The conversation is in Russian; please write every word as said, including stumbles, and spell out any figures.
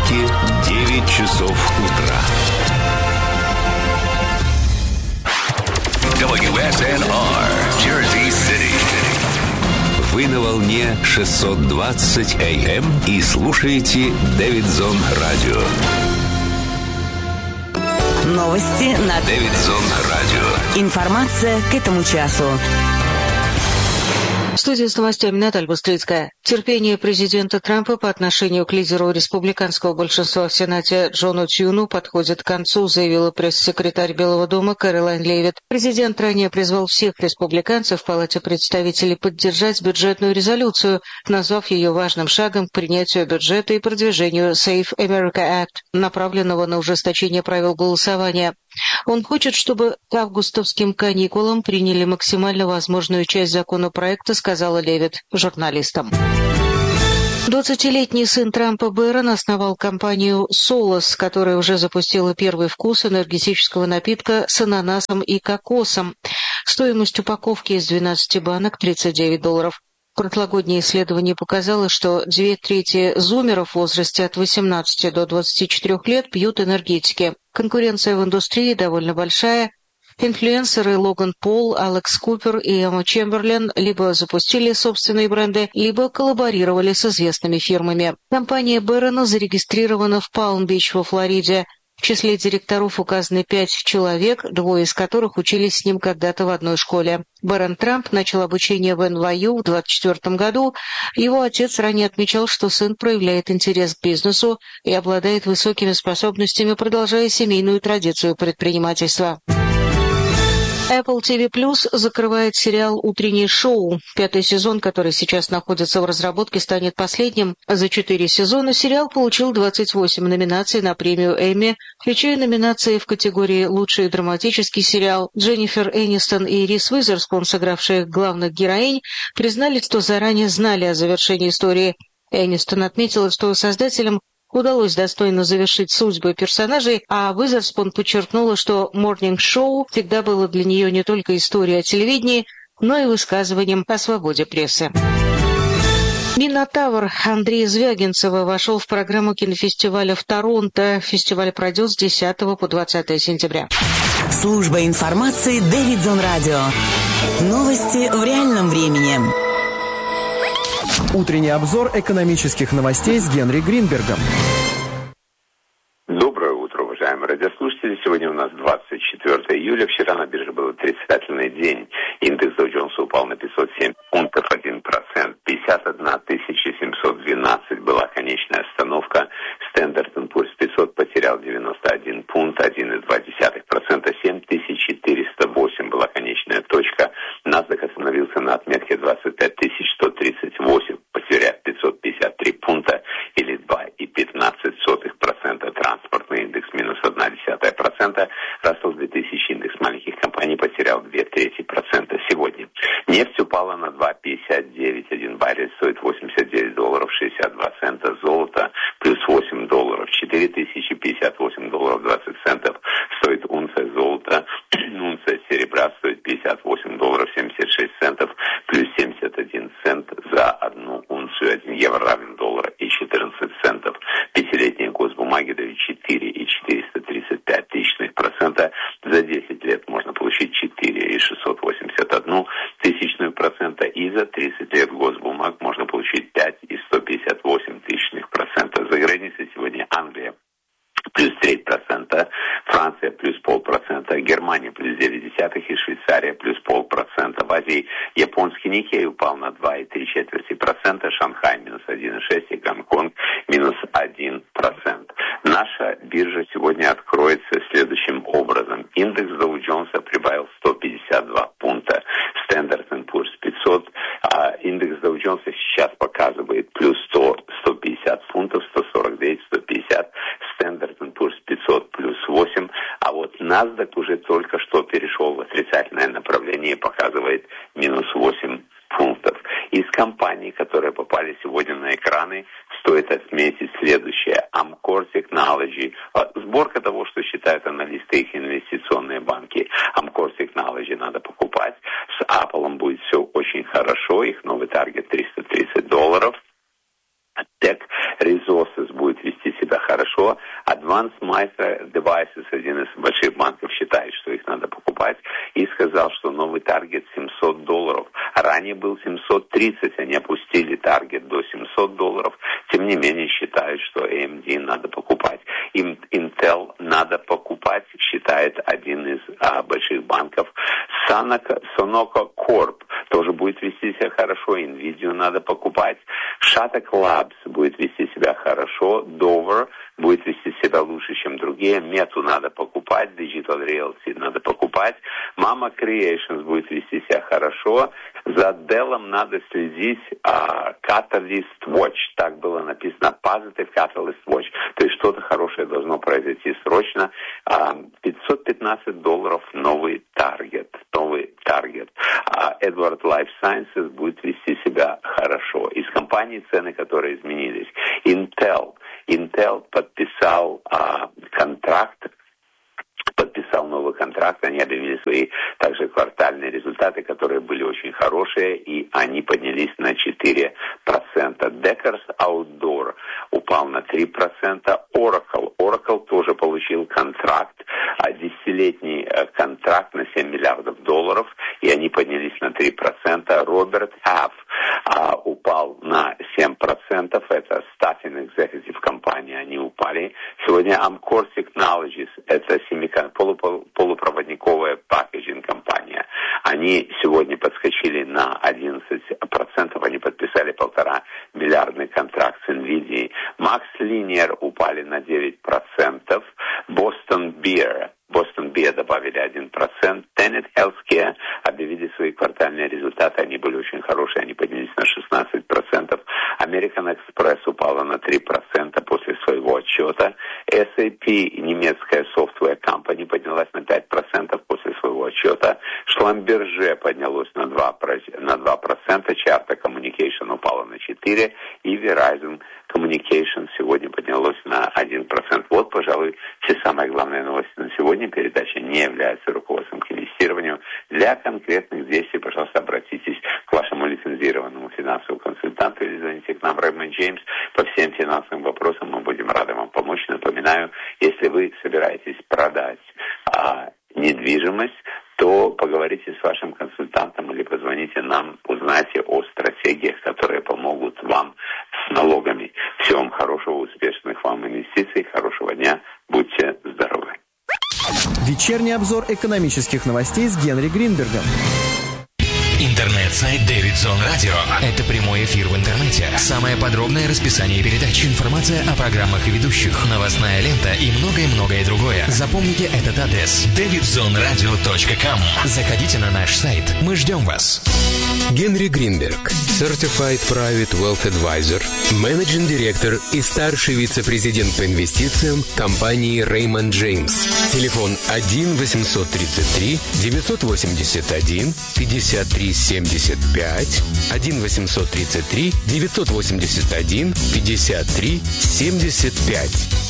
Нью-Йорке девять часов утра. дабл ю эс эн ар, Jersey City. Вы на волне шестьсот двадцать эй эм и слушаете Дэвидсон Радио. Новости на Дэвидсон Радио. Информация к этому часу. В студии с новостями Наталья Бустрицкая. Терпение президента Трампа по отношению к лидеру республиканского большинства в Сенате Джону Тьюну подходит к концу, заявила пресс-секретарь Белого дома Кэролайн Левитт. Президент ранее призвал всех республиканцев в Палате представителей поддержать бюджетную резолюцию, назвав ее важным шагом к принятию бюджета и продвижению Safe America Act, направленного на ужесточение правил голосования. Он хочет, чтобы к августовским каникулам приняли максимально возможную часть законопроекта, сказала Левитт журналистам. двадцатилетний сын Трампа Бэрон основал компанию Solas, которая уже запустила первый вкус энергетического напитка с ананасом и кокосом. Стоимость упаковки из двенадцати банок – тридцать девять долларов. Прошлогоднее исследование показало, что две трети зумеров в возрасте от восемнадцати до двадцати четырёх лет пьют энергетики. Конкуренция в индустрии довольно большая. Инфлюенсеры Логан Пол, Алекс Купер и Эмма Чемберлен либо запустили собственные бренды, либо коллаборировали с известными фирмами. Компания Бэрона зарегистрирована в Палм-Бич во Флориде. В числе директоров указаны пять человек, двое из которых учились с ним когда-то в одной школе. Бэрон Трамп начал обучение в эн вай ю в двадцать четвёртом году. Его отец ранее отмечал, что сын проявляет интерес к бизнесу и обладает высокими способностями, продолжая семейную традицию предпринимательства. Apple ти ви Plus закрывает сериал «Утреннее шоу». Пятый сезон, который сейчас находится в разработке, станет последним. За четыре сезона сериал получил двадцать восемь номинаций на премию Эмми, включая номинации в категории «Лучший драматический сериал». Дженнифер Энистон и Риз Уизерспун, сыгравшие главных героинь, признали, что заранее знали о завершении истории. Энистон отметила, что создателям удалось достойно завершить судьбы персонажей, а Уизерспун подчеркнула, что «Морнинг-шоу» всегда было для нее не только историей о телевидении, но и высказыванием о свободе прессы. Минотавр Андрея Звягинцева вошел в программу кинофестиваля в Торонто. Фестиваль пройдет с десятого по двадцатое сентября. Служба информации Дэвидсон Радио. Новости в реальном времени. Утренний обзор экономических новостей с Генри Гринбергом. Доброе утро, уважаемые радиослушатели. Сегодня у нас двадцать четвёртое июля. Вчера на бирже был отрицательный день. Индекс Dow Jones упал на пятьсот семь пунктов, один процент. пятьдесят одна тысяча семьсот двенадцать была конечная остановка. Standard энд Poor's пятьсот потерял девяносто один пункт, один целых два десятых процента. семь тысяч четыреста восемь была конечная точка. NASDAQ остановился на отметке двадцать пять тысяч сто тридцать восемь, потеряв пятьсот пятьдесят три пункта или два целых пятнадцать сотых процента. Транспортный индекс минус одна десятая процента. Russell две тысячи индекс маленьких компаний потерял две трети процента сегодня. Нефть упала на два пятьдесят девять. Один баррель стоит восемьдесят девять долларов шестьдесят два цента. Золото плюс восемь долларов. четыре тысячи пятьдесят восемь долларов двадцать центов стоит унция золота. Унция серебра стоит пятьдесят восемь долларов семьдесят шесть центов. Плюс семьдесят один цент за одну унцию. Один евро равен доллару и четырнадцать центов. Пятилетние госбумаги дают четыре целых четыреста тридцать пять тысячных процента. За десять лет можно получить четыре целых шестьсот восемьдесят одну тысячную процента. И за тридцать лет госбумаг можно получить пять целых сто пятьдесят восемь тысячных процента. За границей сегодня Англия плюс треть процента, Франция плюс полпроцента, Германия плюс девять десятых и Швейцария плюс полпроцента. В Азии японский Никей упал на два целых три четверти процента, Шанхай минус один целых шесть и Гонконг минус один процент. Наша биржа сегодня откроется следующим образом. Индекс Dow Jones прибавил сто пятьдесят два пункта, Standard энд Poor's пятьсот, а индекс Dow Jones сейчас показывает плюс сто, сто пятьдесят пунктов, сто сорок девять, сто пятьдесят, Standard энд Poor's пятьсот плюс восемь, а вот NASDAQ уже только что перешел в отрицательное направление и показывает минус восемь пунктов. Из компаний, которые попали сегодня на экраны, стоит отметить следующее. Amcor Technology. Сборка того, что считают аналисты их инвестиционные банки. Amcor Technology надо покупать. С Apple будет все очень хорошо. Их новый таргет триста тридцать долларов. Tech Resources будет вести себя хорошо. хорошо. Advanced Micro Devices, один из больших банков, считает, что их надо покупать, и сказал, что новый таргет семьсот долларов. Ранее был семьсот тридцать, они опустили таргет до семьсот долларов. Тем не менее, считают, что эй эм ди надо покупать. Им Intel надо покупать, считает один из а, больших банков. Sonoco Corp тоже будет вести себя хорошо. Nvidia надо покупать. Shattuck Labs будет вести себя хорошо. Dover будет вести себя лучше, чем другие. Мету надо покупать. Digital Realty надо покупать. Mama Creations будет вести себя хорошо. За Dell надо следить. А, Catalyst Watch. Так было написано. Positive Catalyst Watch. То есть что-то хорошее должно произойти срочно. А, пятьсот пятнадцать долларов новый таргет. Новый таргет. А, Edward Life Sciences будет вести себя хорошо. Из компаний цены, которые изменились. Intel. Intel подписал а, контракт, подписал новый контракт, они объявили свои также квартальные результаты, которые были очень хорошие, и они поднялись на четыре процента. Deckers Outdoor упал на три процента. Oracle. Oracle тоже получил контракт, десятилетний контракт на семь миллиардов долларов, и они поднялись на три процента. Роберт Half а, упал на семь процентов. Это Staffing Executive компания, они упали. Сегодня Amcor Technologies, это семикон, полупол, полупроводниковая пакетинг компания. Они сегодня подскочили на одиннадцать процентов. Они подписали полтора миллиардный контракт с Nvidia. Max Linear упали на девять процентов. Boston Beer. Boston Beer добавили один процент. Tenet Healthcare объявили свои квартальные результаты. Они были очень хорошие. Они поднялись на шестнадцать процентов. American Express упала на три процента после своего отчета. эс эй пи, немецкая software company, поднялась на пять процентов после своего отчета. Schlumberger поднялось на два процента. Charter Communication упала на четыре процента. И Verizon Communication сегодня поднялось на один процент. Вот, пожалуй, все самые главные новости на сегодня. Передача не является руководством к инвестированию. Для конкретных действий, пожалуйста, обратитесь к вашему лицензированному финансовому консультанту или звоните к нам, Raymond James. По всем финансовым вопросам мы будем рады вам помочь. Напоминаю, если вы собираетесь продать а, недвижимость, то поговорите с вашим консультантом или позвоните нам, узнайте о стратегиях, которые помогут вам с налогами. Всего вам хорошего, успешных вам инвестиций, хорошего дня, будьте здоровы. Вечерний обзор экономических новостей с Генри Гринбергом. Интернет-сайт Davidson Radio. Это прямой эфир в интернете. Самое подробное расписание передач, информация о программах и ведущих, новостная лента и многое-многое другое. Запомните этот адрес: дэвидсон радио точка ком. Заходите на наш сайт. Мы ждем вас. Генри Гринберг, Certified Private Wealth Advisor, Managing Director и старший вице-президент по инвестициям компании Raymond James. Телефон один восемьсот тридцать три девятьсот восемьдесят один пятьдесят три семьдесят пять, один восемьсот тридцать три девятьсот восемьдесят один пятьдесят три семьдесят пять.